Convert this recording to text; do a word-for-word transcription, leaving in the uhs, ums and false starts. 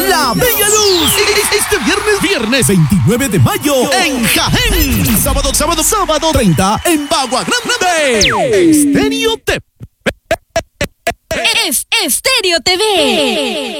La Bella Luz. Este viernes, viernes veintinueve de mayo en Jaén. Sábado, sábado, sábado treinta en Bagua Grande. Estéreo T V. Es Estéreo T V.